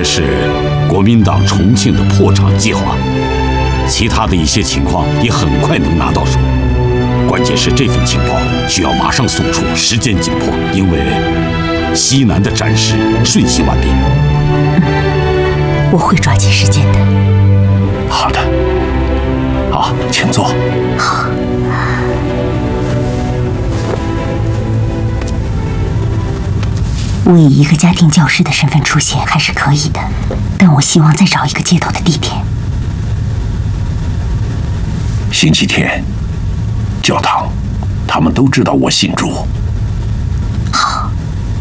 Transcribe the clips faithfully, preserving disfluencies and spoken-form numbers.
是国民党重庆的破产计划，其他的一些情况也很快能拿到手。关键是这份情报需要马上送出，时间紧迫，因为西南的战事瞬息万变。 嗯，我会抓紧时间的。 好的，好，请坐。 好。我以一个家庭教师的身份出现还是可以的，但我希望再找一个接头的地点。 星期天，教堂，他们都知道我姓朱。 好。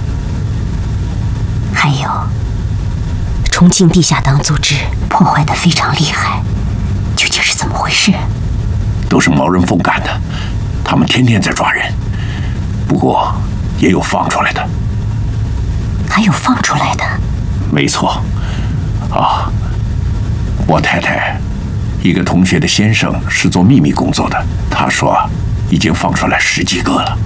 还有，重庆地下党组织破坏得非常厉害，究竟是怎么回事？ 都是毛人凤干的，他们天天在抓人，不过也有放出来的。 还有放出来的？ 没错。啊，我太太一个同学的先生是做秘密工作的，他说已经放出来十几个了。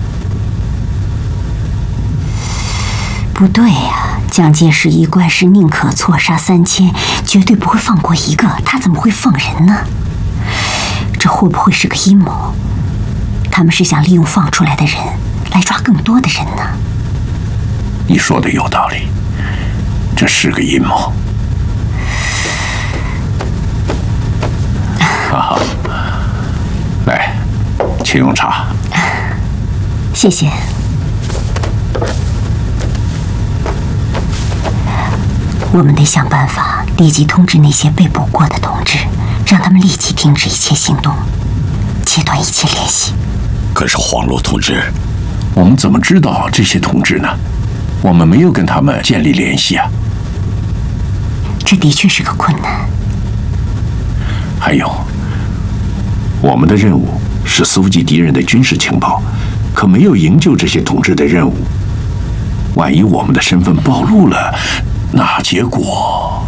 不对呀，蒋介石一贯是宁可错杀三千，绝对不会放过一个，他怎么会放人呢？这会不会是个阴谋？他们是想利用放出来的人来抓更多的人呢？ 你说的有道理，这是个阴谋。啊，来，请用茶。 谢谢。我们得想办法立即通知那些被捕过的同志，让他们立即停止一切行动，切断一切联系。 可是黄罗同志， 我们怎么知道这些同志呢？我们没有跟他们建立联系啊。 这的确是个困难。 还有，我们的任务是搜集敌人的军事情报，可没有营救这些同志的任务。万一我们的身份暴露了，那结果……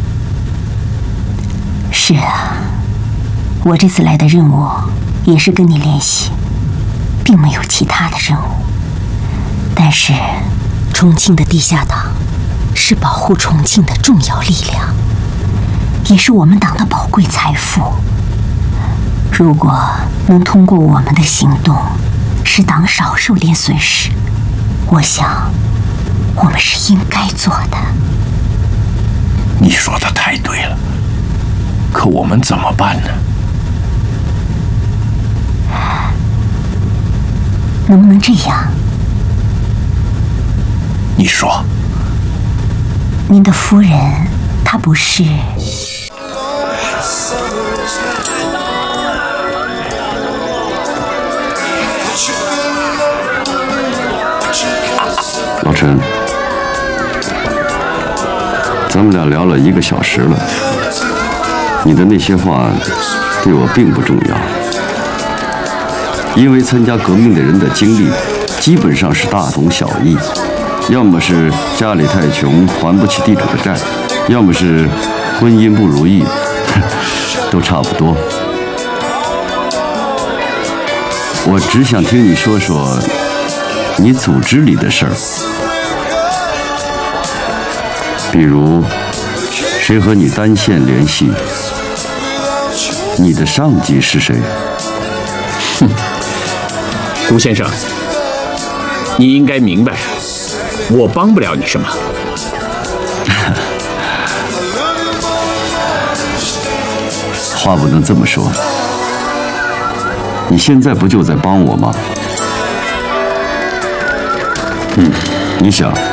是啊，我这次来的任务也是跟你联系，并没有其他的任务。但是，重庆的地下党是保护重庆的重要力量，也是我们党的宝贵财富。如果能通过我们的行动使党少受点损失，我想我们是应该做的。 你说的太对了，可我们怎么办呢？ 能不能这样？ 你说， 您的夫人她不是…… 老陈，咱们俩聊了一个小时了，你的那些话对我并不重要，因为参加革命的人的经历基本上是大同小异，要么是家里太穷还不起地主的债，要么是婚姻不如意，都差不多。我只想听你说说你组织里的事儿，比如谁和你单线联系，你的上级是谁？ 哼，吴先生，你应该明白，我帮不了你什么。 话不能这么说，你现在不就在帮我吗？嗯，你想，